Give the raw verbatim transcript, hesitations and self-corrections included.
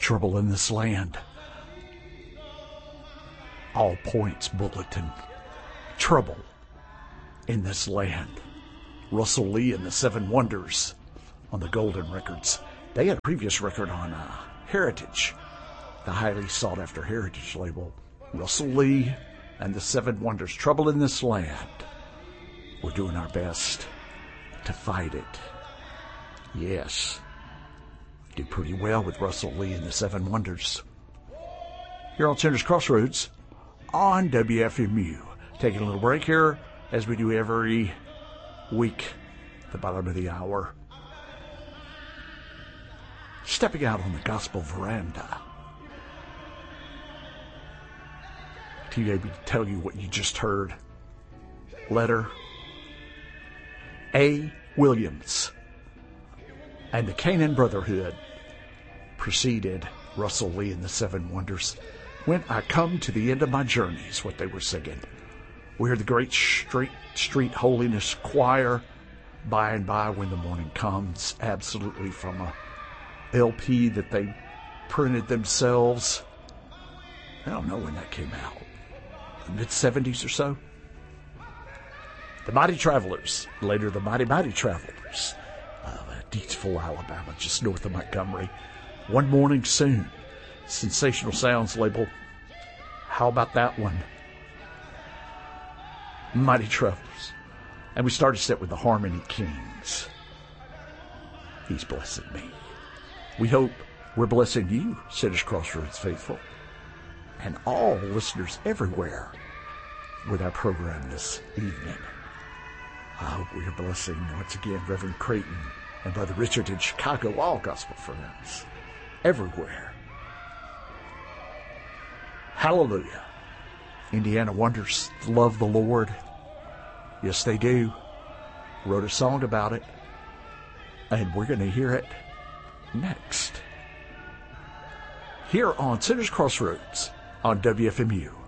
Trouble in This Land. All Points Bulletin. Trouble in This Land. Russell Lee and the Seven Wonders on the Golden Records. They had a previous record on uh, Heritage, the highly sought-after Heritage label. Russell Lee and the Seven Wonders. Trouble in This Land. We're doing our best to fight it. Yes. Did pretty well with Russell Lee and the Seven Wonders. Here on Center's Crossroads on W F M U. Taking a little break here, as we do every week at the bottom of the hour. Stepping out on the gospel veranda to maybe tell you what you just heard. Letter A. Williams and the Canaan Brotherhood preceded Russell Lee and the Seven Wonders. When I come to the end of my journey is what they were singing. We heard the great Street, Street Holiness Choir, By and By When the Morning Comes, absolutely from a L P that they printed themselves. I don't know when that came out. The mid-seventies or so. The Mighty Travelers, later the Mighty Mighty Travelers, of uh, Deatsville, Alabama, just north of Montgomery. One Morning Soon. Sensational Sounds label. How about that one? Mighty Travelers. And we started set with the Harmony Kings. He's blessing me. We hope we're blessing you, Center's Crossroads faithful, and all listeners everywhere with our program this evening. I hope we are blessing once again Reverend Creighton and Brother Richard in Chicago, all gospel friends everywhere. Hallelujah. Indiana Wonders love the Lord. Yes, they do. Wrote a song about it. And we're going to hear it next. Here on Center's Crossroads on W F M U.